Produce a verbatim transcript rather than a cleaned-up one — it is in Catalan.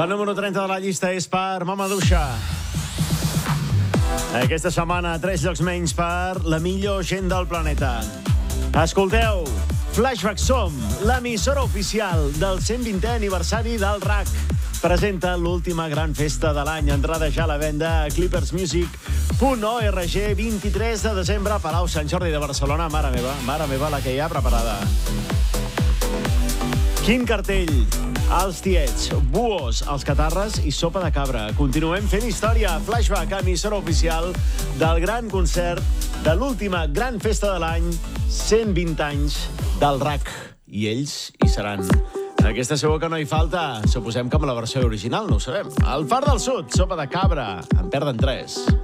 La número trenta de la llista és per Mamaduixa. Aquesta setmana, tres llocs menys per la millor gent del planeta. Escolteu, Flashback Som, l'emissora oficial del cent vintè aniversari del R A C. Presenta l'última gran festa de l'any. Entrada ja a la venda a clippers music punt org, vint-i-tres de desembre, Palau Sant Jordi de Barcelona. Mare meva, mare meva, la que hi ha preparada. Quin cartell! Els tiets, buos, els catarres i sopa de cabra. Continuem fent història. Flashback, emissora oficial del gran concert de l'última gran festa de l'any, cent vint anys del R A C. I ells hi seran. Aquesta segur que no hi falta. Suposem que amb la versió original, no ho sabem. El Far del Sud, sopa de cabra. En perden tres.